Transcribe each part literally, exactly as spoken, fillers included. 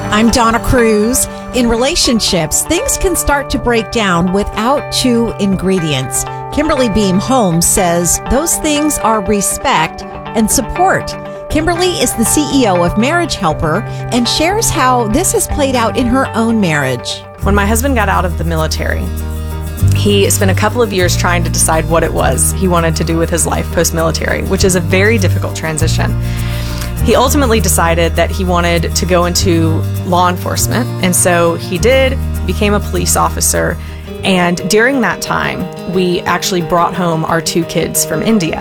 I'm Donna Cruz. In relationships, things can start to break down without two ingredients. Kimberly Beam Holmes says those things are respect and support. Kimberly is the C E O of Marriage Helper and shares how this has played out in her own marriage. When my husband got out of the military, he spent a couple of years trying to decide what it was he wanted to do with his life post-military, which is a very difficult transition. He ultimately decided that he wanted to go into law enforcement, and so he did, became a police officer, and during that time, we actually brought home our two kids from India.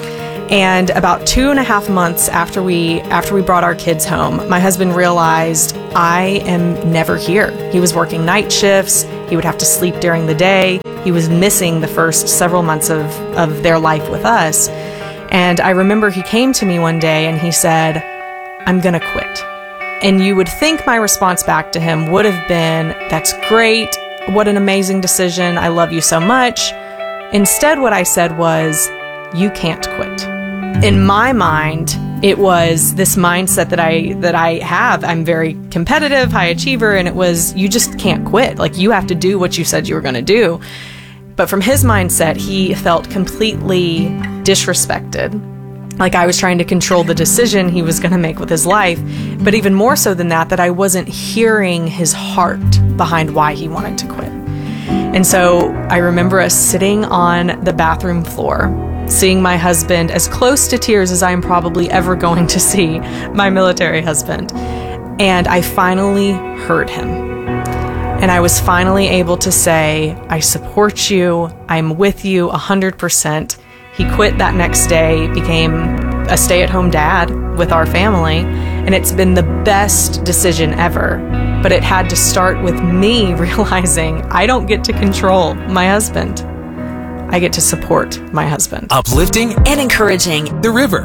And about two and a half months after we after we brought our kids home, my husband realized I am never here. He was working night shifts, he would have to sleep during the day, he was missing the first several months of, of their life with us. And I remember he came to me one day and he said, I'm gonna quit. And you would think my response back to him would have been, that's great, what an amazing decision, I love you so much. Instead, what I said was, you can't quit. In my mind, it was this mindset that I that I have. I'm very competitive, high achiever, and it was, you just can't quit. Like, you have to do what you said you were gonna do. But from his mindset, he felt completely disrespected. Like I was trying to control the decision he was going to make with his life. But even more so than that, that I wasn't hearing his heart behind why he wanted to quit. And so I remember us sitting on the bathroom floor, seeing my husband as close to tears as I'm probably ever going to see my military husband. And I finally heard him. And I was finally able to say, I support you, I'm with you one hundred percent. He quit that next day, became a stay-at-home dad with our family, and it's been the best decision ever. But it had to start with me realizing I don't get to control my husband. I get to support my husband. Uplifting and encouraging. The River.